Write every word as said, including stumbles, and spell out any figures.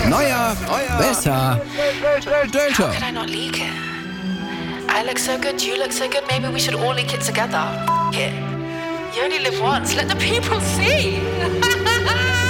Neuer, neuer, besser, Delta. How could I not leak it? I look so good, you look so good, maybe we should all leak it together. F- it. You only live once, let the people see.